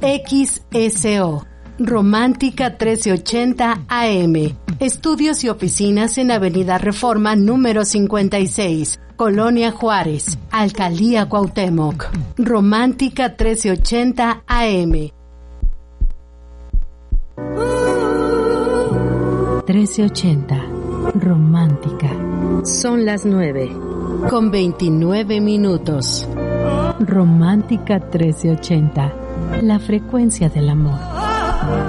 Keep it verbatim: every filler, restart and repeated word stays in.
X S O. Romántica trece ochenta A M. Estudios y oficinas en Avenida Reforma número cincuenta y seis, Colonia Juárez, Alcaldía Cuauhtémoc. Romántica trece ochenta A M. trece ochenta. Romántica. Son las nueve, con veintinueve minutos. Romántica trece ochenta. La frecuencia del amor.